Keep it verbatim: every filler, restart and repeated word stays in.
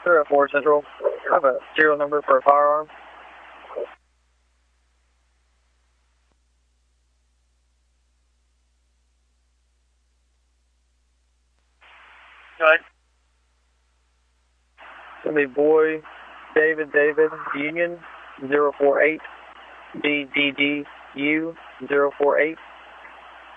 three oh four Central. I have a serial number for a firearm. Go ahead. It's going to be Boy David David Union zero four eight B D D U zero four eight.